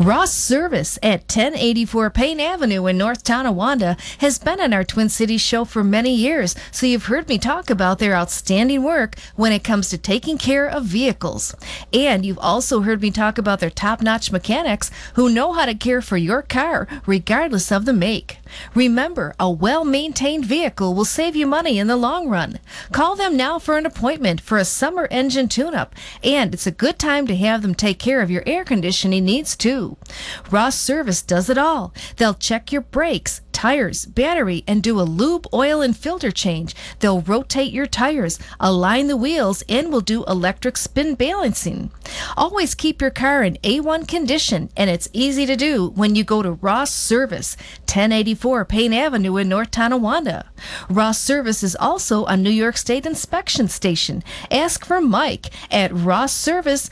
Ross Service at 1084 Payne Avenue in North Tonawanda has been on our Twin Cities show for many years, so you've heard me talk about their outstanding work when it comes to taking care of vehicles. And you've also heard me talk about their top-notch mechanics who know how to care for your car, regardless of the make. Remember, a well-maintained vehicle will save you money in the long run. Call them now for an appointment for a summer engine tune-up, and it's a good time to have them take care of your air conditioning needs too. Ross Service does it all. They'll check your brakes, tires, battery, and do a lube, oil, and filter change. They'll rotate your tires, align the wheels, and will do electric spin balancing. Always keep your car in A1 condition, and it's easy to do when you go to Ross Service, 1084 Payne Avenue in North Tonawanda. Ross Service is also a New York State inspection station. Ask for Mike at Ross Service,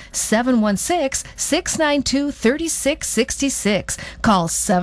716-692-3666. Call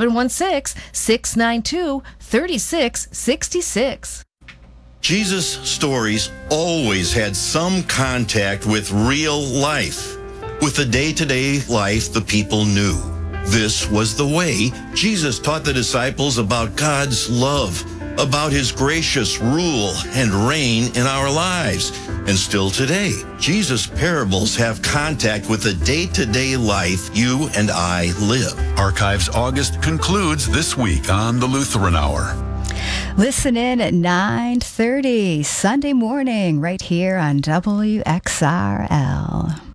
716-692-3666. Jesus' stories always had some contact with real life, with the day-to-day life the people knew. This was the way Jesus taught the disciples about God's love, about his gracious rule and reign in our lives. And still today, Jesus' parables have contact with the day-to-day life you and I live. Archives August concludes this week on the Lutheran Hour. Listen in at 9:30 Sunday morning right here on WXRL.